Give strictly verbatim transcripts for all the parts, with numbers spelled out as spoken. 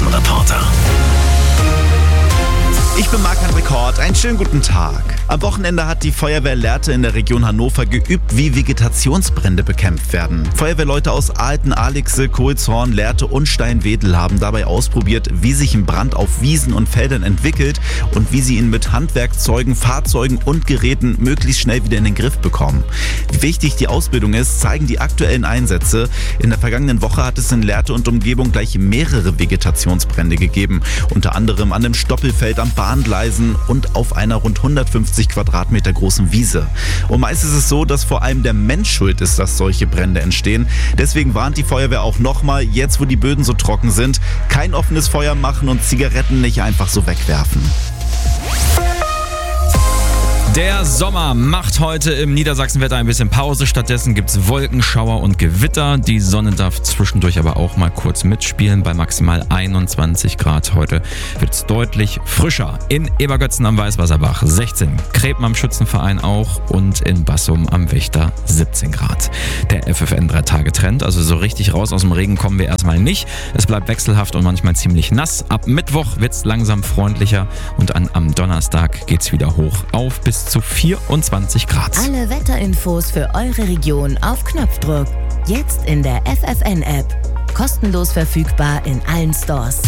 Reporter. Ich bin Marc-André Kort, einen schönen guten Tag. Am Wochenende hat die Feuerwehr Lehrte in der Region Hannover geübt, wie Vegetationsbrände bekämpft werden. Feuerwehrleute aus Alten, Alixe, Kohlshorn, Lehrte und Steinwedel haben dabei ausprobiert, wie sich ein Brand auf Wiesen und Feldern entwickelt und wie sie ihn mit Handwerkszeugen, Fahrzeugen und Geräten möglichst schnell wieder in den Griff bekommen. Wie wichtig die Ausbildung ist, zeigen die aktuellen Einsätze. In der vergangenen Woche hat es in Lehrte und Umgebung gleich mehrere Vegetationsbrände gegeben. Unter anderem an dem Stoppelfeld am Bahngleisen und auf einer rund hundertfünfzig Quadratmeter großen Wiese. Und meist ist es so, dass vor allem der Mensch schuld ist, dass solche Brände entstehen. Deswegen warnt die Feuerwehr auch nochmal, jetzt wo die Böden so trocken sind, kein offenes Feuer machen und Zigaretten nicht einfach so wegwerfen. Der Sommer macht heute im Niedersachsenwetter ein bisschen Pause. Stattdessen gibt es Wolken, Schauer und Gewitter. Die Sonne darf zwischendurch aber auch mal kurz mitspielen bei maximal einundzwanzig Grad. Heute wird es deutlich frischer. In Ebergötzen am Weißwasserbach sechzehn, Kreben am Schützenverein auch und in Bassum am Wächter siebzehn Grad. Der F F N drei Tage Trend, also so richtig raus aus dem Regen kommen wir erstmal nicht. Es bleibt wechselhaft und manchmal ziemlich nass. Ab Mittwoch wird es langsam freundlicher und an, am Donnerstag geht es wieder hoch auf bis zu vierundzwanzig Grad. Alle Wetterinfos für eure Region auf Knopfdruck. Jetzt in der F F N-App. Kostenlos verfügbar in allen Stores.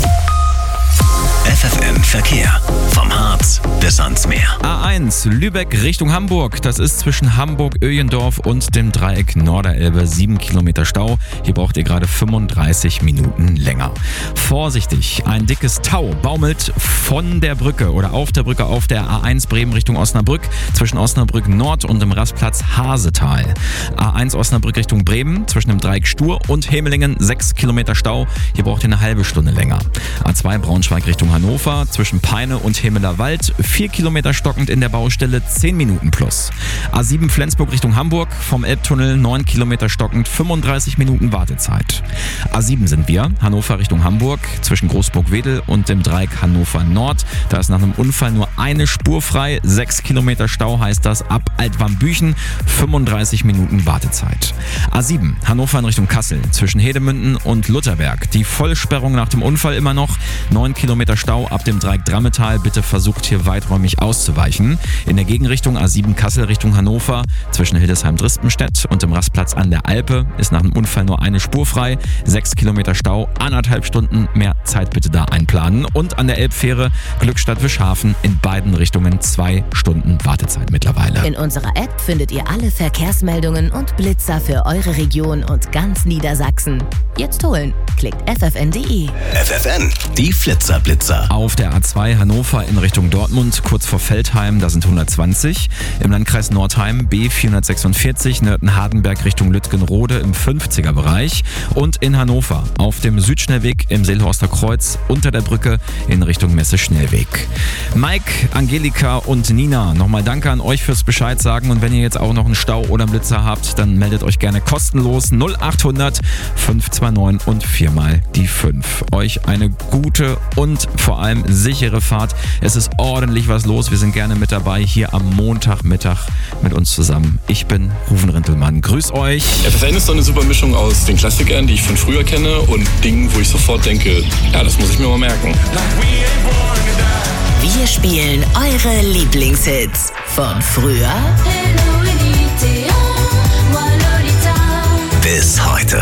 F F N Verkehr. Vom Harz bis ans Meer. A eins Lübeck Richtung Hamburg. Das ist zwischen Hamburg-Öjendorf und dem Dreieck Norderelbe sieben Kilometer Stau. Hier braucht ihr gerade fünfunddreißig Minuten länger. Vorsichtig, ein dickes Tau baumelt von der Brücke oder auf der Brücke auf der A eins Bremen Richtung Osnabrück zwischen Osnabrück Nord und dem Rastplatz Hasetal. A eins Osnabrück Richtung Bremen zwischen dem Dreieck Stur und Hemelingen sechs Kilometer Stau. Hier braucht ihr eine halbe Stunde länger. A zwei Braunschweig Richtung Hannover zwischen Peine und Hemeler Wald vier Kilometer stockend in der Baustelle, zehn Minuten plus. A sieben Flensburg Richtung Hamburg vom Elbtunnel neun Kilometer stockend, fünfunddreißig Minuten Wartezeit. A sieben sind wir, Hannover Richtung Hamburg zwischen Großburg-Wedel und dem Dreieck Hannover Nord. Da ist nach einem Unfall nur eine Spur frei, sechs Kilometer Stau heißt das ab Altwarmbüchen, fünfunddreißig Minuten Wartezeit. A sieben Hannover in Richtung Kassel zwischen Hedemünden und Lutherberg. Die Vollsperrung nach dem Unfall immer noch, neun Kilometer Stau ab dem Dreieck Drammetal. Bitte versucht hier weiträumig auszuweichen. In der Gegenrichtung A sieben Kassel Richtung Hannover zwischen Hildesheim-Drispenstedt und dem Rastplatz an der Alpe ist nach dem Unfall nur eine Spur frei. sechs Kilometer Stau, anderthalb Stunden mehr Zeit bitte da einplanen. Und an der Elbfähre Glückstadt-Wischhafen in beiden Richtungen zwei Stunden Wartezeit mittlerweile. In unserer App findet ihr alle Verkehrsmeldungen und Blitzer für eure Region und ganz Niedersachsen. Jetzt holen. Klickt f f n punkt d e. F F N, die Flitzerblitzer. Auf der A zwei Hannover in Richtung Dortmund, kurz vor Veltheim, da sind hundertzwanzig. Im Landkreis Nordheim B vierhundertsechsundvierzig, Nörten-Hardenberg Richtung Lütgenrode im fünfziger Bereich. Und in Hannover auf dem Südschnellweg im Seelhorster Kreuz unter der Brücke in Richtung Messe-Schnellweg. Mike, Angelika und Nina, nochmal danke an euch fürs Bescheid sagen. Und wenn ihr jetzt auch noch einen Stau oder einen Blitzer habt, dann meldet euch gerne kostenlos null achthundert fünf zwei neun und viermal die fünf. Euch eine gute und vor allem sichere Fahrt. Es ist ordentlich was los. Wir sind gerne mit dabei hier am Montagmittag mit uns zusammen. Ich bin Rufen Rintelmann. Grüß euch. F F N ist so eine super Mischung aus den Klassikern, die ich von früher kenne und Dingen, wo ich sofort denke, ja, das muss ich mir mal merken. Wir spielen eure Lieblingshits von früher Bis heute.